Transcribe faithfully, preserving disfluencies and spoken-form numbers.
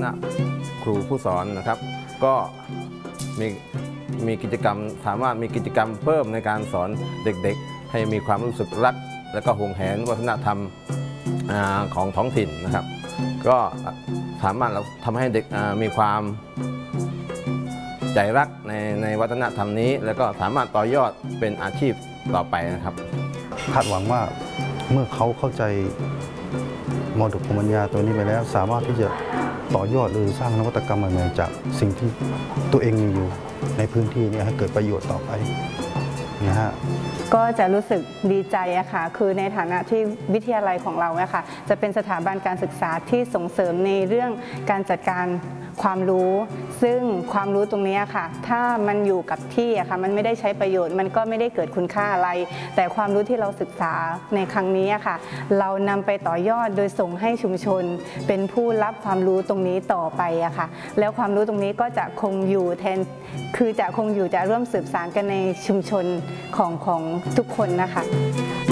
ณะครูผู้สอนนะครับก็มีมีกิจกรรมสามารถมีกิจกรรมเพิ่มในการสอนเด็กๆให้มีความรู้สึกรักและก็หวงแหนวัฒนธรรมของท้องถิ่นนะครับก็สามารถเราทำให้เด็กมีความใจรักในในวัฒนธรรมนี้แล้วก็สามารถต่อยอดเป็นอาชีพต่อไปนะครับคาดหวังว่าเมื่อเขาเข้าใจมรดกภูมิปัญญาตัวนี้ไปแล้วสามารถที่จะต่อยอดหรือสร้างนวัตกรรมใหม่ๆจากสิ่งที่ตัวเองมีอยู่ในพื้นที่นี้ให้เกิดประโยชน์ต่อไปนะฮะก็จะรู้สึกดีใจอะค่ะคือในฐานะที่วิทยาลัยของเราอะค่ะจะเป็นสถาบันการศึกษาที่ส่งเสริมในเรื่องการจัดการความรู้ซึ่งความรู้ตรงนี้ค่ะถ้ามันอยู่กับที่อะค่ะมันไม่ได้ใช้ประโยชน์มันก็ไม่ได้เกิดคุณค่าอะไรแต่ความรู้ที่เราศึกษาในครั้งนี้อะค่ะเรานำไปต่อยอดโดยส่งให้ชุมชนเป็นผู้รับความรู้ตรงนี้ต่อไปอะค่ะแล้วความรู้ตรงนี้ก็จะคงอยู่แทนคือจะคงอยู่จะร่วมสืบสานกันในชุมชนของของทุกคนนะคะ